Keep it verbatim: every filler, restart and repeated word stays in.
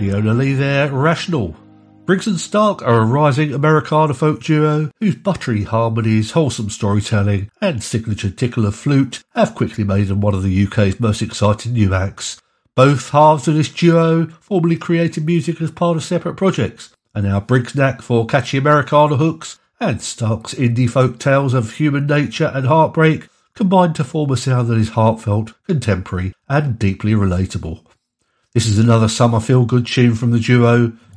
Fiona Lee there, Rational. Briggs and Stark are a rising Americana folk duo whose buttery harmonies, wholesome storytelling and signature tickle of flute have quickly made them one of the U K's most exciting new acts. Both halves of this duo formerly created music as part of separate projects, and now Briggs' knack for catchy Americana hooks and Stark's indie folk tales of human nature and heartbreak combined to form a sound that is heartfelt, contemporary and deeply relatable. This is another summer feel-good tune from the duo,